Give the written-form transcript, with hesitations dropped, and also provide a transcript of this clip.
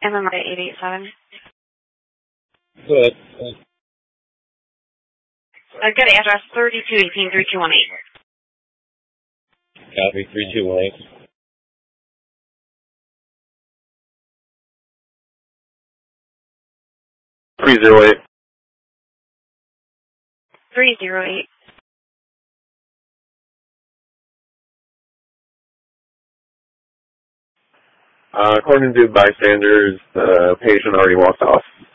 MMI 887. Good. Good address, 3218 3218. Copy, 3218. Three zero eight. 308. According to bystanders, the patient already walked off.